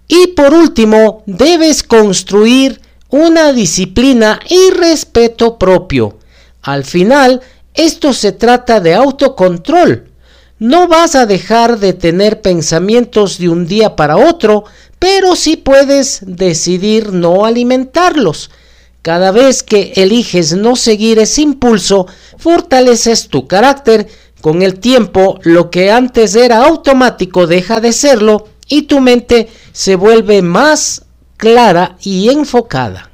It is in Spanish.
Y por último, debes construir una disciplina y respeto propio. Al final, esto se trata de autocontrol. No vas a dejar de tener pensamientos de un día para otro, pero sí puedes decidir no alimentarlos. Cada vez que eliges no seguir ese impulso, fortaleces tu carácter. Con el tiempo, lo que antes era automático deja de serlo y tu mente se vuelve más clara y enfocada.